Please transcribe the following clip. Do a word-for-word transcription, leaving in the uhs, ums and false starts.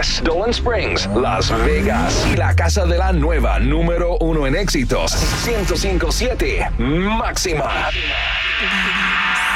Ángeles, Dolan Springs, Las Vegas y la casa de la nueva número uno en éxitos, ciento cinco punto siete Máxima.